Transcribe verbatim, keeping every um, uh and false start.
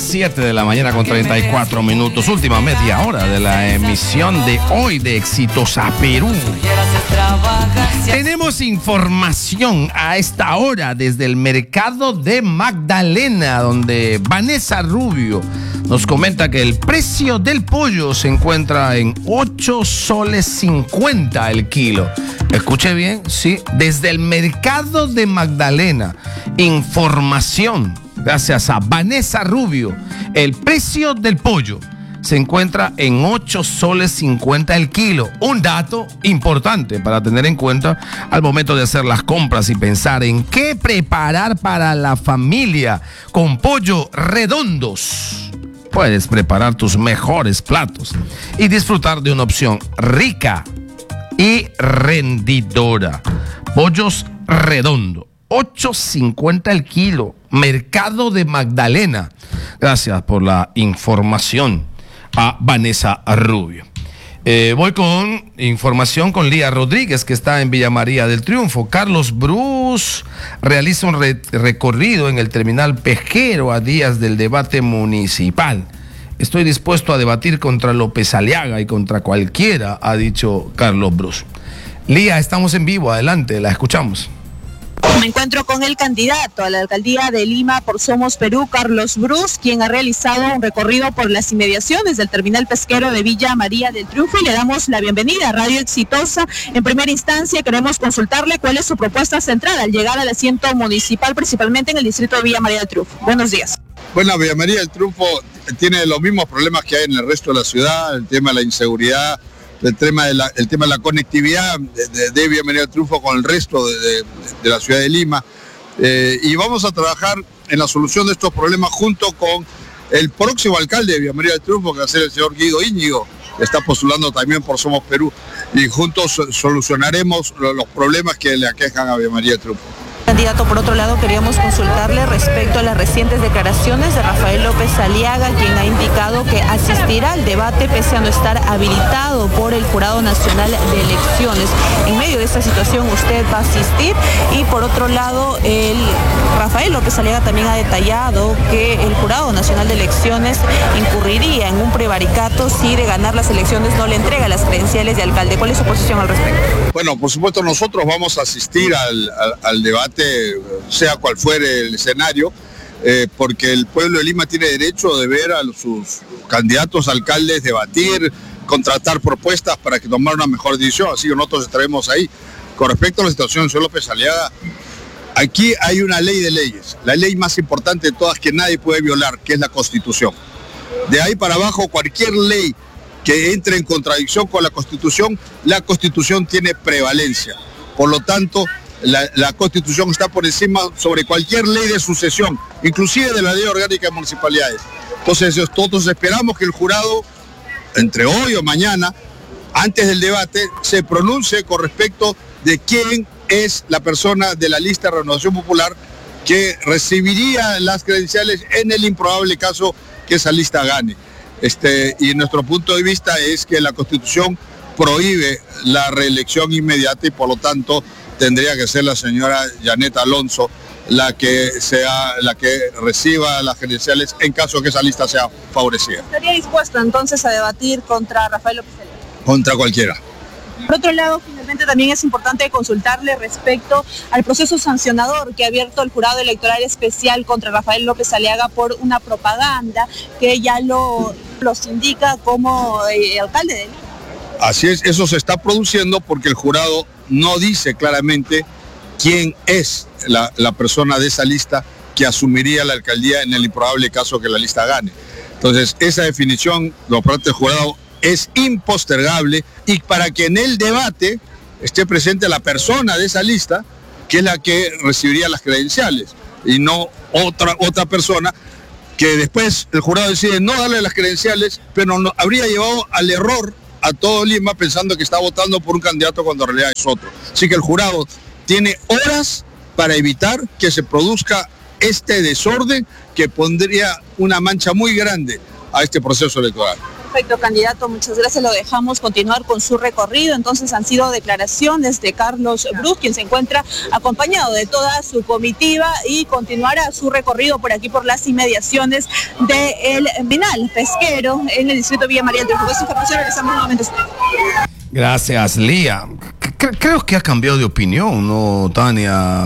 siete de la mañana con treinta y cuatro minutos. Última media hora de la emisión de hoy de Exitosa Perú. Tenemos información a esta hora desde el mercado de Magdalena, donde Vanessa Rubio nos comenta que el precio del pollo se encuentra en ocho soles cincuenta el kilo. Escuche bien, sí, desde el mercado de Magdalena. Información, gracias a Vanessa Rubio. El precio del pollo se encuentra en ocho soles cincuenta el kilo. Un dato importante para tener en cuenta al momento de hacer las compras y pensar en qué preparar para la familia con Pollo Redondos. Puedes preparar tus mejores platos y disfrutar de una opción rica y rendidora. Pollos Redondos, ocho cincuenta el kilo. Mercado de Magdalena. Gracias por la información a Vanessa Rubio. Eh, voy con información con Lía Rodríguez, que está en Villa María del Triunfo. Carlos Bruce realiza un re- recorrido en el terminal pesquero a días del debate municipal. Estoy dispuesto a debatir contra López Aliaga y contra cualquiera, ha dicho Carlos Bruce. Lía, estamos en vivo, adelante, la escuchamos. Me encuentro con el candidato a la alcaldía de Lima por Somos Perú, Carlos Bruce, quien ha realizado un recorrido por las inmediaciones del terminal pesquero de Villa María del Triunfo, y le damos la bienvenida a Radio Exitosa. En primera instancia queremos consultarle cuál es su propuesta central al llegar al asiento municipal, principalmente en el distrito de Villa María del Triunfo. Buenos días. Bueno, Villa María del Triunfo tiene los mismos problemas que hay en el resto de la ciudad, el tema de la inseguridad, el tema de la, el tema de la conectividad de, de, de Villa María del Triunfo con el resto de, de, de la ciudad de Lima. Eh, y vamos a trabajar en la solución de estos problemas junto con el próximo alcalde de Villa María del Triunfo, que va a ser el señor Guido Íñigo, que está postulando también por Somos Perú, y juntos solucionaremos los problemas que le aquejan a Villa María del Triunfo. Candidato, por otro lado, queríamos consultarle respecto a las recientes declaraciones de Rafael López Aliaga, quien ha indicado que asistirá al debate pese a no estar habilitado por el Jurado Nacional de Elecciones. En medio de esta situación, usted va a asistir. Y por otro lado, el Rafael López Aliaga también ha detallado que el Jurado Nacional de Elecciones incurriría en un prevaricato si de ganar las elecciones no le entrega las credenciales de alcalde. ¿Cuál es su posición al respecto? Bueno, por supuesto, nosotros vamos a asistir al, al, al debate, sea cual fuere el escenario, eh, porque el pueblo de Lima tiene derecho de ver a sus candidatos a alcaldes debatir, contratar propuestas para que tomar una mejor decisión, así que nosotros estaremos ahí. Con respecto a la situación del señor López Aliaga, aquí hay una ley de leyes, la ley más importante de todas que nadie puede violar, que es la Constitución. De ahí para abajo, cualquier ley que entre en contradicción con la Constitución, la Constitución tiene prevalencia. Por lo tanto, La, la Constitución está por encima sobre cualquier ley de sucesión, inclusive de la ley orgánica de municipalidades. Entonces, todos esperamos que el jurado, entre hoy o mañana, antes del debate, se pronuncie con respecto de quién es la persona de la lista de Renovación Popular que recibiría las credenciales en el improbable caso que esa lista gane. Este, y nuestro punto de vista es que la Constitución prohíbe la reelección inmediata y por lo tanto tendría que ser la señora Janet Alonso la que sea la que reciba las credenciales en caso que esa lista sea favorecida. ¿Estaría dispuesto entonces a debatir contra Rafael López Aliaga? Contra cualquiera. Por otro lado, finalmente también es importante consultarle respecto al proceso sancionador que ha abierto el Jurado Electoral Especial contra Rafael López Aliaga por una propaganda que ya lo los indica como eh, alcalde de Lima. Así es, eso se está produciendo porque el jurado no dice claramente quién es la, la persona de esa lista que asumiría la alcaldía en el improbable caso que la lista gane. Entonces, esa definición por parte del jurado es impostergable y para que en el debate esté presente la persona de esa lista, que es la que recibiría las credenciales, y no otra, otra persona que después el jurado decide no darle las credenciales, pero no, habría llevado al error a todo Lima pensando que está votando por un candidato cuando en realidad es otro. Así que el jurado tiene horas para evitar que se produzca este desorden que pondría una mancha muy grande a este proceso electoral. Perfecto, candidato, muchas gracias. Lo dejamos continuar con su recorrido. Entonces han sido declaraciones de Carlos Brus, quien se encuentra acompañado de toda su comitiva y continuará su recorrido por aquí, por las inmediaciones del Vinal Pesquero en el distrito Villa María del Triunfo. Esta información regresamos nuevamente. Gracias, Lía. C- creo que ha cambiado de opinión, ¿no, Tania?